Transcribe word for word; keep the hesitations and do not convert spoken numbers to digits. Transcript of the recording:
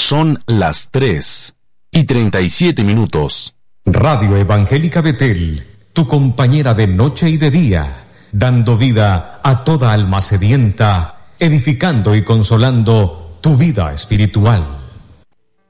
Son las tres y treinta y siete minutos. Radio Evangélica Betel, tu compañera de noche y de día, dando vida a toda alma sedienta, edificando y consolando tu vida espiritual.